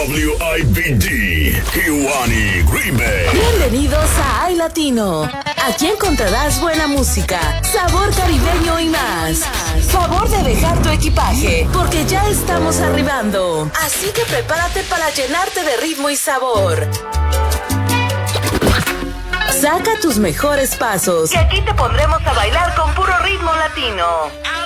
WIPD, Kiwani Remix. Bienvenidos a iLatino. Aquí encontrarás buena música, sabor caribeño y más. Favor de dejar tu equipaje, porque ya estamos arribando. Así que prepárate para llenarte de ritmo y sabor. Saca tus mejores pasos, que aquí te pondremos a bailar con puro ritmo latino.